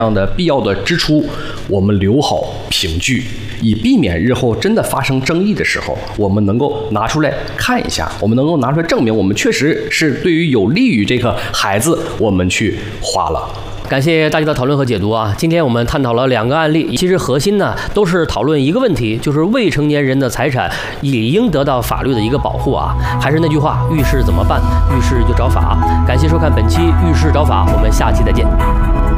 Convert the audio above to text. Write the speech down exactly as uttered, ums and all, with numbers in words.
这样的必要的支出，我们留好凭据，以避免日后真的发生争议的时候，我们能够拿出来看一下，我们能够拿出来证明我们确实是对于有利于这个孩子，我们去花了。 感谢大家的讨论和解读啊！今天我们探讨了两个案例，其实核心呢都是讨论一个问题，就是未成年人的财产理应得到法律的一个保护啊。还是那句话，遇事怎么办？遇事就找法。感谢收看本期《遇事找法》，我们下期再见。